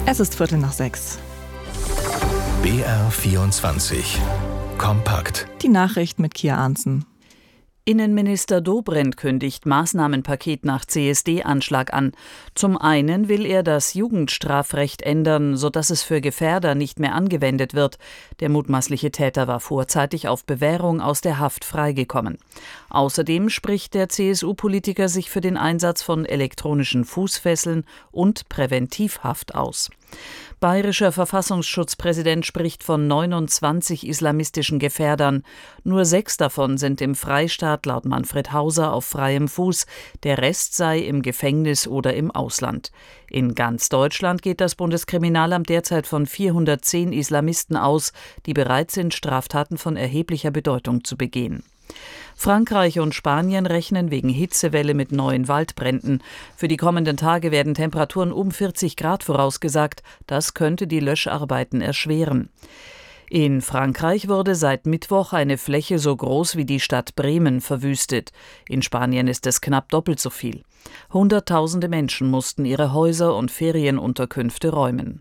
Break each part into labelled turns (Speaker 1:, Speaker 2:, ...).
Speaker 1: Es ist 5:45.
Speaker 2: BR24 Kompakt.
Speaker 1: Die Nachricht mit Kia Arntzen.
Speaker 3: Innenminister Dobrindt kündigt Maßnahmenpaket nach CSD-Anschlag an. Zum einen will er das Jugendstrafrecht ändern, sodass es für Gefährder nicht mehr angewendet wird. Der mutmaßliche Täter war vorzeitig auf Bewährung aus der Haft freigekommen. Außerdem spricht der CSU-Politiker sich für den Einsatz von elektronischen Fußfesseln und Präventivhaft aus. Bayerischer Verfassungsschutzpräsident spricht von 29 islamistischen Gefährdern. Nur 6 davon sind im Freistaat laut Manfred Hauser auf freiem Fuß. Der Rest sei im Gefängnis oder im Ausland. In ganz Deutschland geht das Bundeskriminalamt derzeit von 410 Islamisten aus, die bereit sind, Straftaten von erheblicher Bedeutung zu begehen. Frankreich und Spanien rechnen wegen Hitzewelle mit neuen Waldbränden. Für die kommenden Tage werden Temperaturen um 40 Grad vorausgesagt. Das könnte die Löscharbeiten erschweren. In Frankreich wurde seit Mittwoch eine Fläche so groß wie die Stadt Bremen verwüstet. In Spanien ist es knapp doppelt so viel. Hunderttausende Menschen mussten ihre Häuser und Ferienunterkünfte räumen.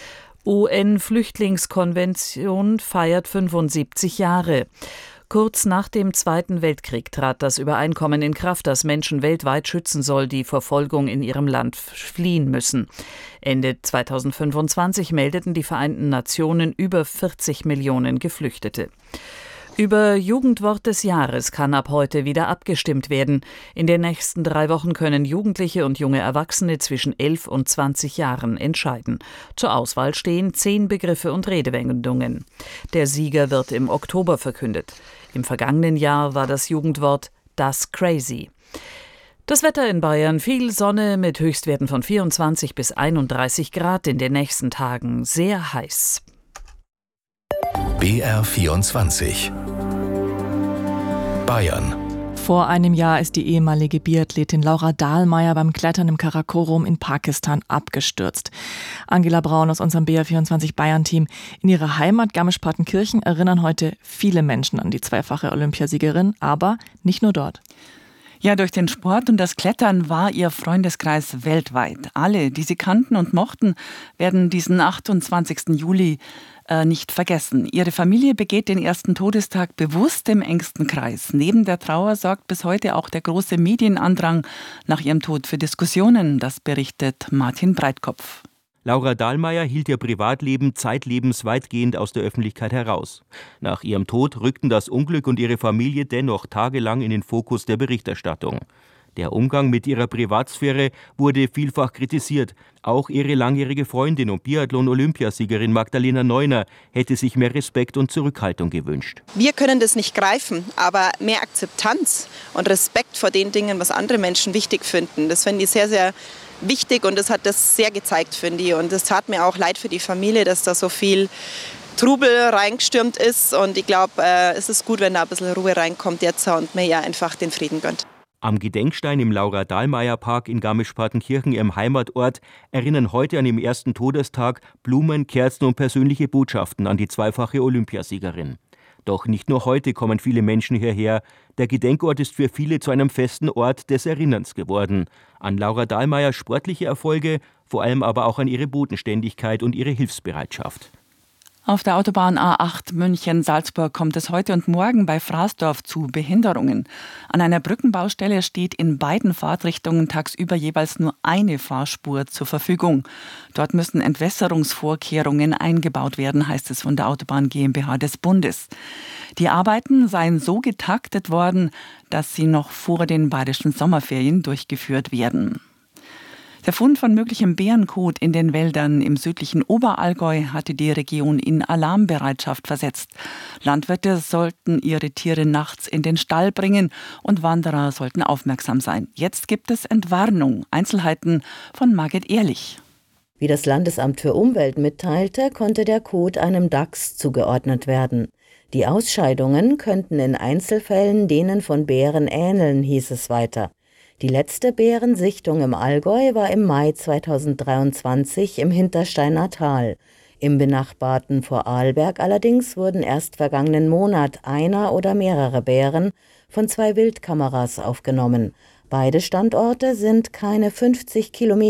Speaker 3: UN-Flüchtlingskonvention feiert 75 Jahre. Kurz nach dem Zweiten Weltkrieg trat das Übereinkommen in Kraft, das Menschen weltweit schützen soll, die Verfolgung in ihrem Land fliehen müssen. Ende 2025 meldeten die Vereinten Nationen über 40 Millionen Geflüchtete. Über Jugendwort des Jahres kann ab heute wieder abgestimmt werden. In den nächsten 3 Wochen können Jugendliche und junge Erwachsene zwischen 11 und 20 Jahren entscheiden. Zur Auswahl stehen 10 Begriffe und Redewendungen. Der Sieger wird im Oktober verkündet. Im vergangenen Jahr war das Jugendwort das Crazy. Das Wetter in Bayern: viel Sonne mit Höchstwerten von 24 bis 31 Grad in den nächsten Tagen. Sehr heiß.
Speaker 2: BR24 Bayern.
Speaker 1: Vor einem Jahr ist die ehemalige Biathletin Laura Dahlmeier beim Klettern im Karakorum in Pakistan abgestürzt. Angela Braun aus unserem BR24 Bayern-Team. In ihrer Heimat Garmisch-Partenkirchen erinnern heute viele Menschen an die zweifache Olympiasiegerin, aber nicht nur dort.
Speaker 4: Ja, durch den Sport und das Klettern war ihr Freundeskreis weltweit. Alle, die sie kannten und mochten, werden diesen 28. Juli nicht vergessen. Ihre Familie begeht den ersten Todestag bewusst im engsten Kreis. Neben der Trauer sorgt bis heute auch der große Medienandrang nach ihrem Tod für Diskussionen. Das berichtet Martin Breitkopf.
Speaker 5: Laura Dahlmeier hielt ihr Privatleben zeitlebens weitgehend aus der Öffentlichkeit heraus. Nach ihrem Tod rückten das Unglück und ihre Familie dennoch tagelang in den Fokus der Berichterstattung. Der Umgang mit ihrer Privatsphäre wurde vielfach kritisiert. Auch ihre langjährige Freundin und Biathlon-Olympiasiegerin Magdalena Neuner hätte sich mehr Respekt und Zurückhaltung gewünscht.
Speaker 6: Wir können das nicht greifen, aber mehr Akzeptanz und Respekt vor den Dingen, was andere Menschen wichtig finden, das finde ich sehr, sehr wichtig, und das hat das sehr gezeigt, finde ich. Und es tat mir auch leid für die Familie, dass da so viel Trubel reingestürmt ist. Und ich glaube, es ist gut, wenn da ein bisschen Ruhe reinkommt jetzt und mir ja einfach den Frieden gönnt.
Speaker 5: Am Gedenkstein im Laura-Dahlmeier-Park in Garmisch-Partenkirchen, ihrem Heimatort, erinnern heute an ihrem ersten Todestag Blumen, Kerzen und persönliche Botschaften an die zweifache Olympiasiegerin. Doch nicht nur heute kommen viele Menschen hierher. Der Gedenkort ist für viele zu einem festen Ort des Erinnerns geworden. An Laura Dahlmeiers sportliche Erfolge, vor allem aber auch an ihre Bodenständigkeit und ihre Hilfsbereitschaft.
Speaker 4: Auf der Autobahn A8 München-Salzburg kommt es heute und morgen bei Fraßdorf zu Behinderungen. An einer Brückenbaustelle steht in beiden Fahrtrichtungen tagsüber jeweils nur eine Fahrspur zur Verfügung. Dort müssen Entwässerungsvorkehrungen eingebaut werden, heißt es von der Autobahn GmbH des Bundes. Die Arbeiten seien so getaktet worden, dass sie noch vor den bayerischen Sommerferien durchgeführt werden. Der Fund von möglichem Bärenkot in den Wäldern im südlichen Oberallgäu hatte die Region in Alarmbereitschaft versetzt. Landwirte sollten ihre Tiere nachts in den Stall bringen und Wanderer sollten aufmerksam sein. Jetzt gibt es Entwarnung. Einzelheiten von Margit Ehrlich.
Speaker 7: Wie das Landesamt für Umwelt mitteilte, konnte der Kot einem Dachs zugeordnet werden. Die Ausscheidungen könnten in Einzelfällen denen von Bären ähneln, hieß es weiter. Die letzte Bärensichtung im Allgäu war im Mai 2023 im Hintersteiner Tal. Im benachbarten Vorarlberg allerdings wurden erst vergangenen Monat einer oder mehrere Bären von 2 Wildkameras aufgenommen. Beide Standorte sind keine 50 Kilometer